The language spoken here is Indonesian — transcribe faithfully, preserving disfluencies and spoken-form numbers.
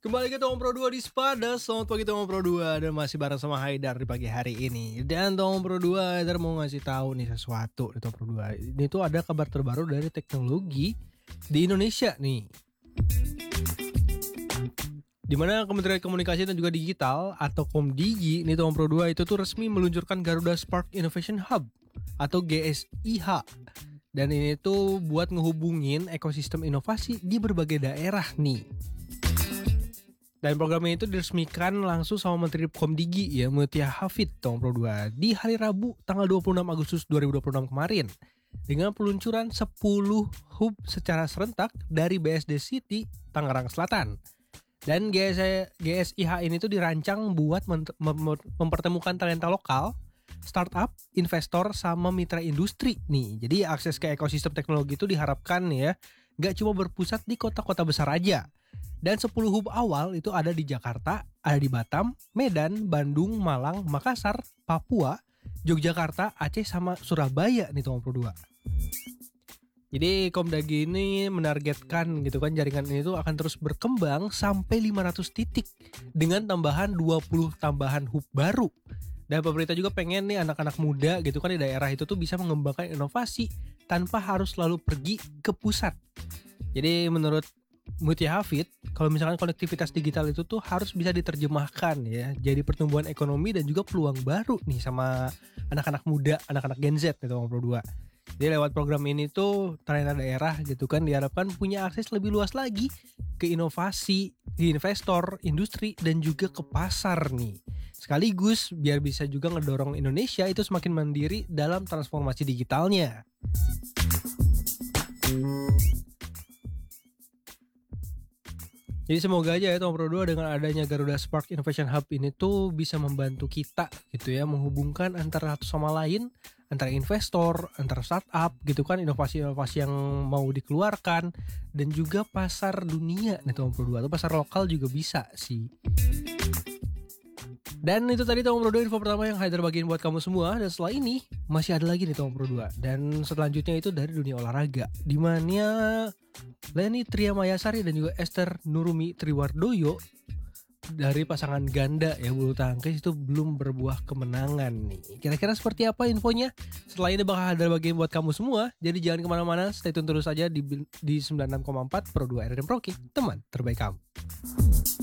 Kembali ke Tom Pro dua di Sepada. Selamat pagi Tom Pro dua. Dan masih bareng sama Haidar di pagi hari ini. Dan Tom Pro dua Haidar mau ngasih tahu nih sesuatu di Tom Pro dua. Ini tuh ada kabar terbaru dari teknologi di Indonesia nih. Dimana Kementerian Komunikasi dan juga Digital atau Komdigi nih Tom Pro dua itu tuh resmi meluncurkan Garuda Spark Innovation Hub atau G S I H. Dan ini tuh buat ngehubungin ekosistem inovasi di berbagai daerah nih. Dan programnya itu diresmikan langsung sama Menteri Komdigi ya, Mutia Hafid Tom Pro dua di hari Rabu tanggal dua puluh enam Agustus dua ribu dua puluh enam kemarin dengan peluncuran sepuluh hub secara serentak dari B S D City Tangerang Selatan. Dan G S I H ini tuh dirancang buat mem- mem- mempertemukan talenta lokal, startup, investor, sama mitra industri nih. Jadi akses ke ekosistem teknologi itu diharapkan ya gak cuma berpusat di kota-kota besar aja. Dan sepuluh hub awal itu ada di Jakarta, ada di Batam, Medan, Bandung, Malang, Makassar, Papua, Yogyakarta, Aceh, sama Surabaya nih Tom Pro dua. Jadi Komdagi ini menargetkan gitu kan jaringan ini tuh akan terus berkembang sampai lima ratus titik dengan tambahan dua puluh tambahan hub baru. Dan pemerintah juga pengen nih anak-anak muda gitu kan di daerah itu tuh bisa mengembangkan inovasi tanpa harus selalu pergi ke pusat. Jadi menurut Mutia Hafid, kalau misalkan konektivitas digital itu tuh harus bisa diterjemahkan ya jadi pertumbuhan ekonomi dan juga peluang baru nih sama anak-anak muda, anak-anak Gen Z nih Tom Pro dua. Jadi lewat program ini tuh talenta daerah gitu kan diharapkan punya akses lebih luas lagi ke inovasi, ke investor, industri dan juga ke pasar nih. Sekaligus biar bisa juga ngedorong Indonesia itu semakin mandiri dalam transformasi digitalnya. Jadi semoga aja ya Tom Pro dua dengan adanya Garuda Spark Innovation Hub ini tuh bisa membantu kita gitu ya menghubungkan antara satu sama lain, antara investor, antara startup gitu kan, inovasi-inovasi yang mau dikeluarkan dan juga pasar dunia nih Tom Pro dua atau pasar lokal juga bisa sih. Dan itu tadi Tom Pro dua info pertama yang Haidar bagiin buat kamu semua. Dan setelah ini masih ada lagi nih Tom Pro dua. Dan selanjutnya itu dari dunia olahraga, dimana Leni Triamayasari dan juga Esther Nurumi Triwardoyo dari pasangan ganda ya bulu tangkis itu belum berbuah kemenangan nih. Kira-kira seperti apa infonya? Setelah ini bakal Haidar bagiin buat kamu semua. Jadi jangan kemana-mana, stay tune terus aja di, di sembilan puluh enam koma empat Pro dua R R M Rocky, teman terbaik kamu.